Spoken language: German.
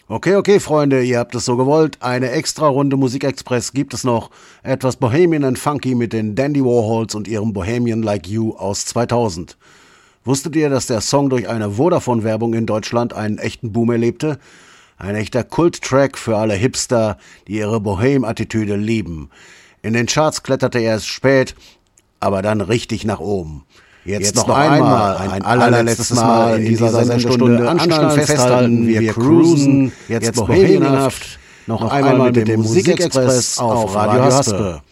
Okay, Freunde, ihr habt es so gewollt. Eine extra Runde Musikexpress gibt es noch. Etwas Bohemian and Funky mit den Dandy Warhols und ihrem Bohemian Like You aus 2000. Wusstet ihr, dass der Song durch eine Vodafone-Werbung in Deutschland einen echten Boom erlebte? Ein echter Kult-Track für alle Hipster, die ihre Bohem-Attitüde lieben. In den Charts kletterte er erst spät, aber dann richtig nach oben. Jetzt noch einmal, ein allerletztes Mal in dieser Sendestunde anschnallen, festhalten, wir cruisen, jetzt bohemianhaft, noch einmal mit dem Musikexpress auf Radio Haspe.